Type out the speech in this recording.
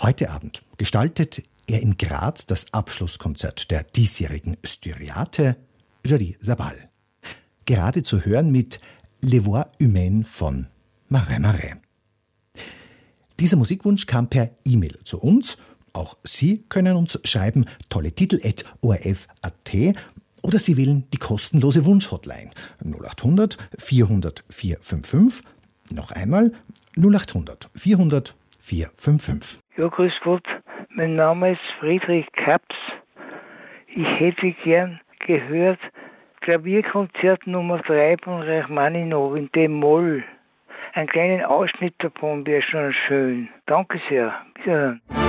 Heute Abend gestaltet er in Graz das Abschlusskonzert der diesjährigen Styriate, Jody Sabal. Gerade zu hören mit Les Voix Humaines von Marais Marais. Dieser Musikwunsch kam per E-Mail zu uns. Auch Sie können uns schreiben, tolletitel@orf.at, oder Sie wählen die kostenlose Wunsch-Hotline 0800 400 455. Noch einmal 0800 400 455. Ja, grüß Gott. Mein Name ist Friedrich Kaps. Ich hätte gern gehört Klavierkonzert Nummer 3 von Rachmaninow in D-Moll. Einen kleinen Ausschnitt davon wäre schon schön. Danke sehr. Wiederhören.